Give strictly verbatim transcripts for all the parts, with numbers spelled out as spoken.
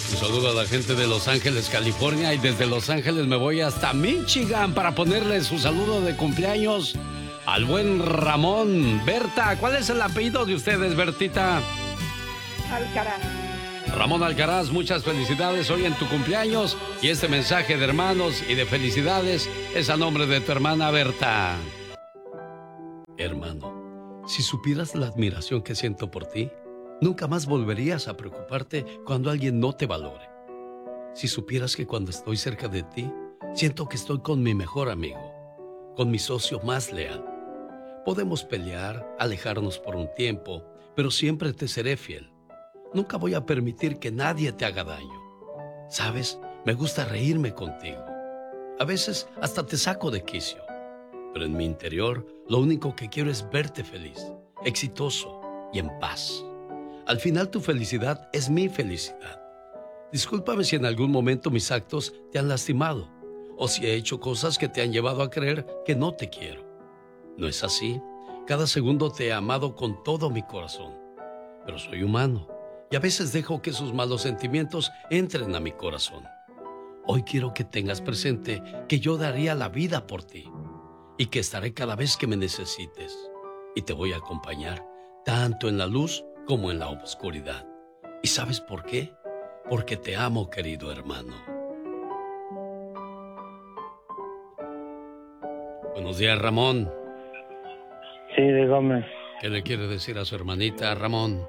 Un saludo a la gente de Los Ángeles, California, y desde Los Ángeles me voy hasta Michigan para ponerle su saludo de cumpleaños al buen Ramón. Berta, ¿cuál es el apellido de ustedes, Bertita? Alcaraz. Ramón Alcaraz, muchas felicidades hoy en tu cumpleaños, y este mensaje de hermanos y de felicidades es a nombre de tu hermana Berta. Hermano, si supieras la admiración que siento por ti, nunca más volverías a preocuparte cuando alguien no te valore. Si supieras que cuando estoy cerca de ti, siento que estoy con mi mejor amigo, con mi socio más leal. Podemos pelear, alejarnos por un tiempo, pero siempre te seré fiel. Nunca voy a permitir que nadie te haga daño. ¿Sabes? Me gusta reírme contigo. A veces hasta te saco de quicio. Pero en mi interior, lo único que quiero es verte feliz, exitoso y en paz. Al final, tu felicidad es mi felicidad. Discúlpame si en algún momento mis actos te han lastimado o si he hecho cosas que te han llevado a creer que no te quiero. No es así. Cada segundo te he amado con todo mi corazón. Pero soy humano y a veces dejo que sus malos sentimientos entren a mi corazón. Hoy quiero que tengas presente que yo daría la vida por ti y que estaré cada vez que me necesites. Y te voy a acompañar tanto en la luz como en la oscuridad. ¿Y sabes por qué? Porque te amo, querido hermano. Buenos días, Ramón. Sí, dígame. ¿Qué le quiere decir a su hermanita, Ramón?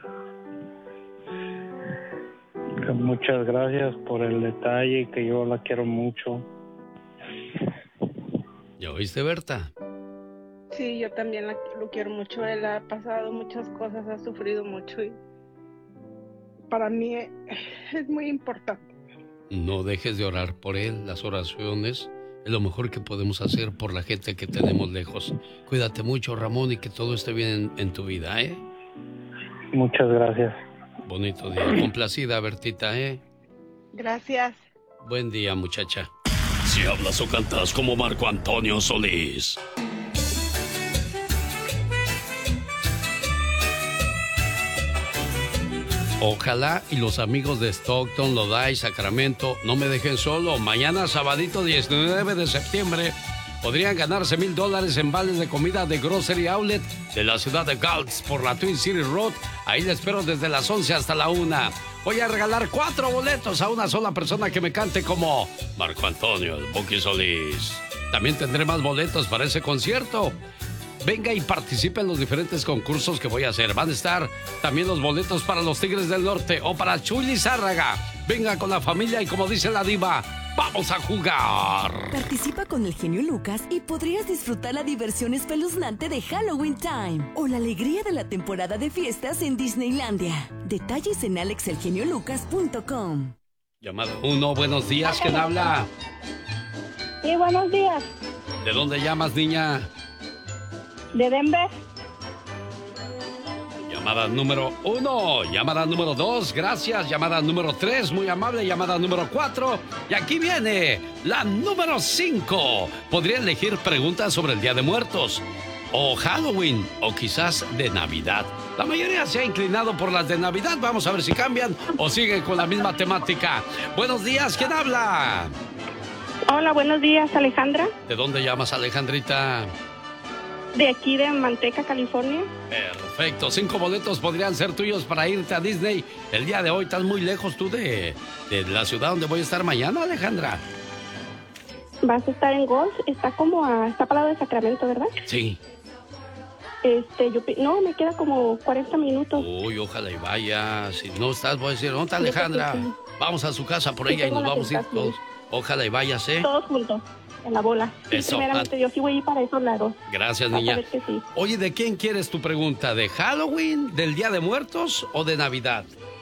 Que muchas gracias por el detalle, que yo la quiero mucho. ¿Ya oíste, Berta? Sí, yo también la, lo quiero mucho. Él ha pasado muchas cosas, ha sufrido mucho y para mí es, es muy importante. No dejes de orar por él. Las oraciones es lo mejor que podemos hacer por la gente que tenemos lejos. Cuídate mucho, Ramón, y que todo esté bien en, en tu vida, ¿eh? Muchas gracias. Bonito día. Complacida, Bertita, ¿eh? Gracias. Buen día, muchacha. Si hablas o cantas como Marco Antonio Solís. Ojalá y los amigos de Stockton, Lodi, Sacramento no me dejen solo. Mañana, sabadito diecinueve de septiembre, podrían ganarse mil dólares en vales de comida de Grocery Outlet de la ciudad de Gulch por la Twin City Road. Ahí les espero desde las once hasta la una. Voy a regalar cuatro boletos a una sola persona que me cante como Marco Antonio, el Buki Solís. También tendré más boletos para ese concierto. Venga y participe en los diferentes concursos que voy a hacer. Van a estar también los boletos para los Tigres del Norte o para Chuy Lizárraga. Venga con la familia y, como dice la diva, ¡vamos a jugar! Participa con el genio Lucas y podrías disfrutar la diversión espeluznante de Halloween Time o la alegría de la temporada de fiestas en Disneylandia. Detalles en alex el genio lucas punto com. Llamada uno, buenos días, ¿quién habla? Sí, buenos días. ¿De dónde llamas, niña? De Denver. Llamada número uno, llamada número dos, gracias. Llamada número tres, muy amable. Llamada número cuatro. Y aquí viene la número cinco. Podría elegir preguntas sobre el Día de Muertos, o Halloween, o quizás de Navidad. La mayoría se ha inclinado por las de Navidad. Vamos a ver si cambian o siguen con la misma temática. Buenos días, ¿quién habla? Hola, buenos días, Alejandra. ¿De dónde llamas, Alejandrita? De aquí de Manteca, California. Perfecto, cinco boletos podrían ser tuyos para irte a Disney el día de hoy. ¿Estás muy lejos tú de, de la ciudad donde voy a estar mañana, Alejandra? Vas a estar en Golf, está como a, está para lado de Sacramento, ¿verdad? Sí. Este, yo, no, me queda como cuarenta minutos. Uy, ojalá y vaya. Si no estás, voy a decir, ¿dónde está Alejandra? Sí. Vamos a su casa por ella y nos vamos a ir todos. Ojalá y vayas, ¿eh? Todos juntos. En la bola. Sí, Eso. Primeramente, yo sí voy a ir para esos lados. Gracias, Vas niña. a ver que sí. Oye, ¿de quién quieres tu pregunta? ¿De Halloween, del Día de Muertos o de Navidad?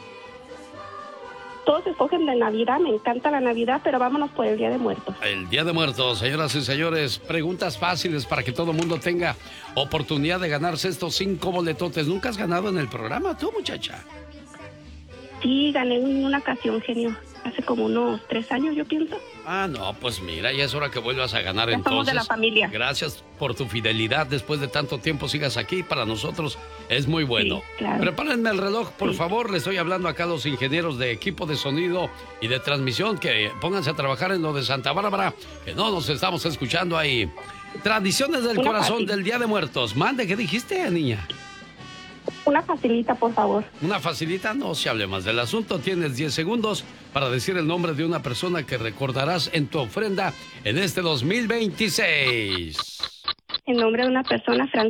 Todos escogen de Navidad, me encanta la Navidad, pero vámonos por el Día de Muertos. El Día de Muertos, señoras y señores. Preguntas fáciles para que todo el mundo tenga oportunidad de ganarse estos cinco boletotes. ¿Nunca has ganado en el programa tú, muchacha? Sí, gané en una ocasión, genio. hace como unos tres años, yo pienso. Ah, no, pues mira, ya es hora que vuelvas a ganar Ya entonces. somos de la familia. Gracias por tu fidelidad. Después de tanto tiempo sigas aquí, para nosotros es muy bueno. Sí, claro. Prepárenme el reloj, por Sí. favor. Le estoy hablando acá a los ingenieros de equipo de sonido y de transmisión que pónganse a trabajar en lo de Santa Bárbara, que no nos estamos escuchando ahí. Tradiciones del Una corazón fácil. del Día de Muertos. Mande, ¿qué dijiste, niña? Una facilita, por favor. Una facilita, no se hable más del asunto. Tienes diez segundos para decir el nombre de una persona que recordarás en tu ofrenda en este dos mil veintiséis. En nombre de una persona, Fran